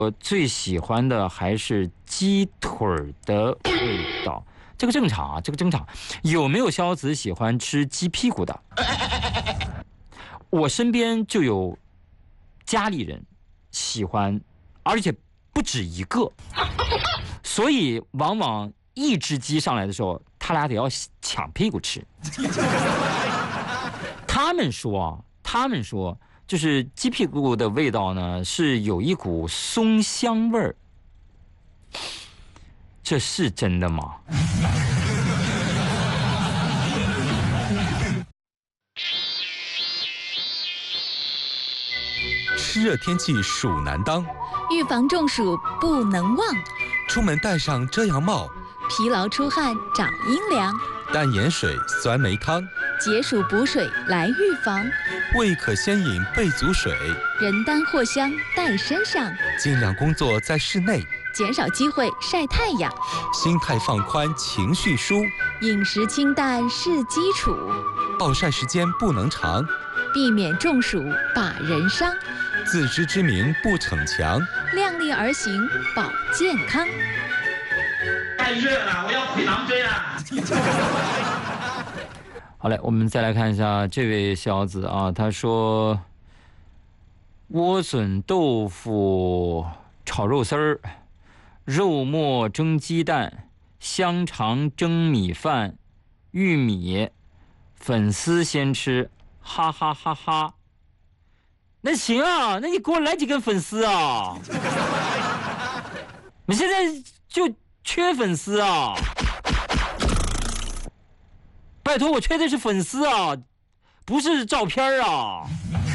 我最喜欢的还是鸡腿的味道。这个正常啊，这个正常。有没有萧子喜欢吃鸡屁股的？我身边就有家里人喜欢，而且不止一个，所以往往一只鸡上来的时候，他俩得要抢屁股吃。他们说，就是鸡屁股的味道呢，是有一股松香味儿。这是真的吗？ 湿热天气暑难当， 预防中暑不能忘。 出门戴上遮阳帽， 疲劳出汗找阴凉， 淡盐水、酸梅汤， 解暑补水来预防。 未可先饮备足水， 人丹藿香带身上， 尽量工作在室内， 减少机会晒太阳。 心态放宽，情绪舒， 饮食清淡是基础， 暴晒时间不能长， 避免中暑把人伤。 自知之明不逞强， 量力而行保健康。 太热了，我要回廊追了。 好嘞，我们再来看一下这位小子啊，他说莴笋豆腐炒肉丝儿，肉末蒸鸡蛋，香肠蒸米饭，玉米粉丝先吃，哈哈哈哈。那行啊，那你给我来几根粉丝啊！你现在就缺粉丝啊！拜托，我缺的是粉丝啊，不是照片啊！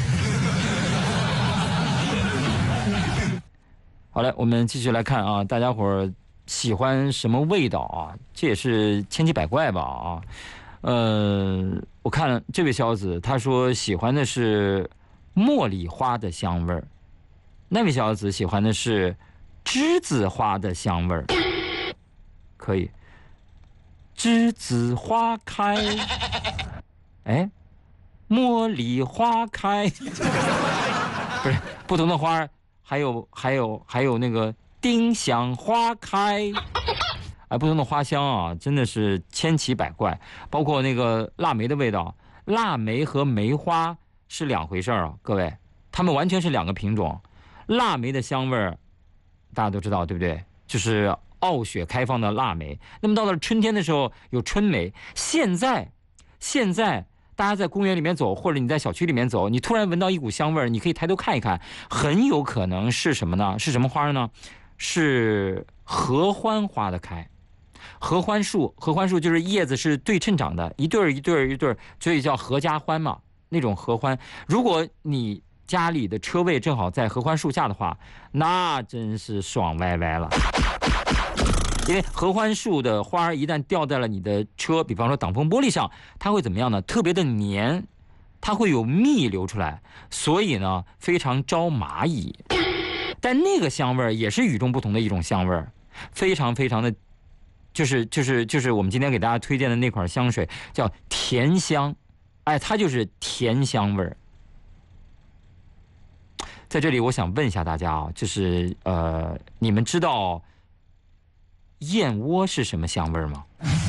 好嘞，我们继续来看啊，大家伙儿喜欢什么味道啊？这也是千奇百怪吧啊。我看这位小子他说喜欢的是茉莉花的香味儿，那位小子喜欢的是栀子花的香味儿。可以，栀子花开，哎，茉莉花开，不是不同的花，还有那个丁香花开，哎，不同的花香啊，真的是千奇百怪。包括那个腊梅的味道，腊梅和梅花是两回事啊，各位，它们完全是两个品种。腊梅的香味儿，大家都知道，对不对？就是傲雪开放的腊梅。那么到了春天的时候有春梅。现在大家在公园里面走，或者你在小区里面走，你突然闻到一股香味儿，你可以抬头看一看，很有可能是什么呢？是什么花呢？是合欢花的开。合欢树就是叶子是对称长的，一对儿一对儿一对儿，所以叫合家欢嘛。那种合欢，如果你家里的车位正好在合欢树下的话，那真是爽歪歪了。因为合欢树的花一旦掉在了你的车，比方说挡风玻璃上，它会怎么样呢？特别的黏，它会有蜜流出来，所以呢非常招蚂蚁。但那个香味儿也是与众不同的一种香味儿，非常非常的，就是我们今天给大家推荐的那款香水叫甜香，哎，它就是甜香味儿。在这里我想问一下大家啊，就是你们知道燕窝是什么香味吗？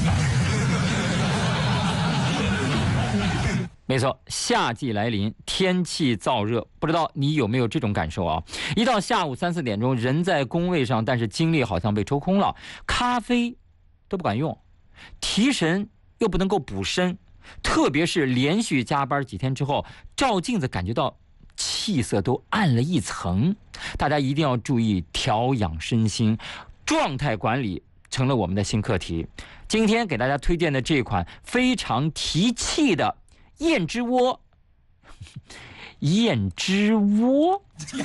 没错，夏季来临，天气燥热，不知道你有没有这种感受啊？一到下午3、4点钟，人在工位上，但是精力好像被抽空了，咖啡都不敢用，提神又不能够补身，特别是连续加班几天之后，照镜子感觉到气色都暗了一层。大家一定要注意调养身心，状态管理成了我们的新课题。今天给大家推荐的这款非常提气的燕之窝，燕之窝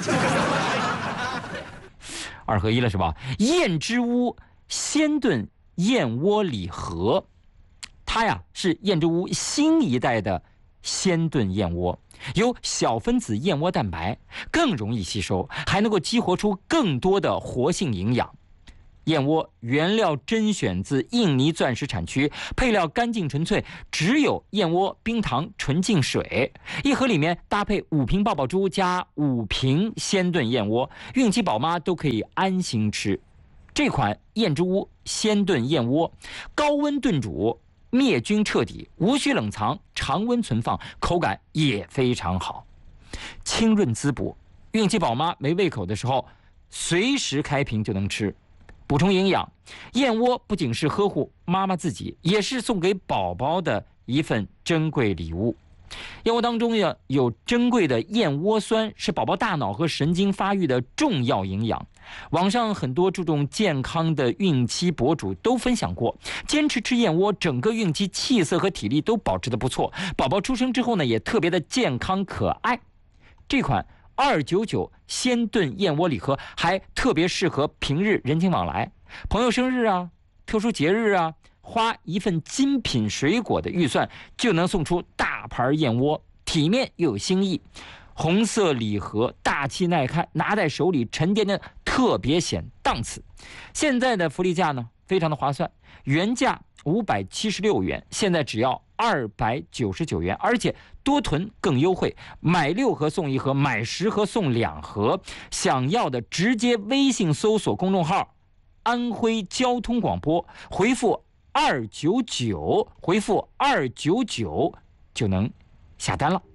2合1了是吧？燕之屋鲜炖燕窝礼盒，它呀是燕之屋新一代的鲜炖燕窝，有小分子燕窝蛋白，更容易吸收，还能够激活出更多的活性营养。 燕窝原料甄选自印尼钻石产区，配料干净纯粹，只有燕窝、冰糖、纯净水。一盒里面搭配5瓶爆爆珠加5瓶鲜炖燕窝，孕期宝妈都可以安心吃。这款燕之屋鲜炖燕窝，高温炖煮，灭菌彻底，无需冷藏，常温存放，口感也非常好，清润滋补。孕期宝妈没胃口的时候，随时开瓶就能吃。补充营养，燕窝不仅是呵护妈妈自己，也是送给宝宝的一份珍贵礼物。燕窝当中有珍贵的燕窝酸，是宝宝大脑和神经发育的重要营养。网上很多注重健康的孕期博主都分享过，坚持吃燕窝，整个孕期气色和体力都保持得不错，宝宝出生之后呢，也特别的健康可爱。这款299鲜炖燕窝礼盒还特别适合平日人情往来，朋友生日啊，特殊节日啊，花一份精品水果的预算就能送出大盘燕窝，体面又有新意。红色礼盒大气耐看，拿在手里沉甸甸，特别显档次。现在的福利价呢，非常的划算，原价576元，现在只要299元，而且多囤更优惠，买6盒送1盒，买10盒送2盒。想要的直接微信搜索公众号安徽交通广播，回复299，回复299就能下单了。